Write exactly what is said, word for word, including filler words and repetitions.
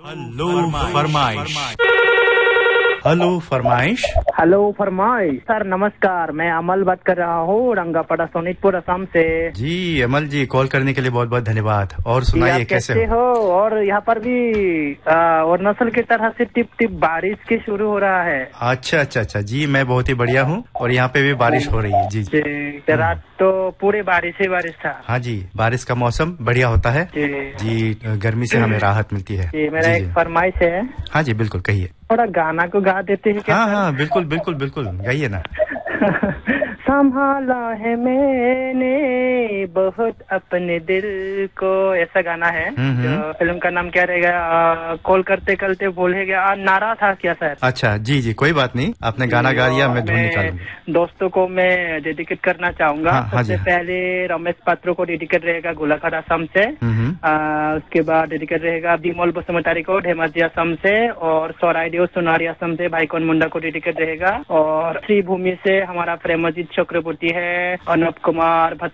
Hello फरमाइश। Hello फरमाइश। Hello फरमाइश। सर नमस्कार, मैं अमल बात कर रहा हूँ रंगापड़ा सोनितपुर असम से। जी अमल जी, कॉल करने के लिए बहुत बहुत धन्यवाद। और सुनाइए कैसे, कैसे हो? और यहाँ पर भी अरुणाचल की तरह से टिप टिप बारिश की शुरू हो रहा है। अच्छा अच्छा अच्छा जी, मैं बहुत ही बढ़िया हूँ और यहाँ पे भी बारिश हो रही है। जी जी, जी रात तो पूरे बारिश ही बारिश था। हाँ जी, बारिश का मौसम बढ़िया होता है जी, जी गर्मी से हमें राहत मिलती है। जी मेरा एक फरमाइश है। हाँ जी बिल्कुल कहिए। थोड़ा गाना को गा देते हैं क्या? हाँ हाँ बिल्कुल बिल्कुल बिल्कुल गाइए ना। संभाला है मैंने बहुत अपने दिल को, ऐसा गाना है। जो फिल्म का नाम क्या रहेगा? कॉल करते करते बोले गया नारा था क्या सर? अच्छा जी जी कोई बात नहीं, आपने गाना गा दिया, मैं धुन निकालूंगा। दोस्तों को मैं डेडिकेट करना चाहूंगा। हाँ, हाँ सबसे पहले रमेश पात्रो को डेडिकेट रहेगा गोलाघाट असम से। आ, उसके बाद डेडिकेट रहेगा विमल बसुमतारी को धेमाजी असम से, और सौराइडियो सोनारी असम से भाई कौन मुंडा को डेडिकेट रहेगा, और श्री भूमि से हमारा प्रेमजीत चक्रवर्ती है, अनूप कुमार